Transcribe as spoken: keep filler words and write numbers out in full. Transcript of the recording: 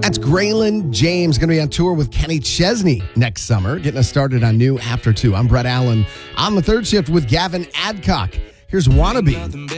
That's Graylin James, going to be on tour with Kenny Chesney next summer, getting us started on New After two. I'm Brett Allen on the third shift with Gavin Adcock. Here's Wannabe.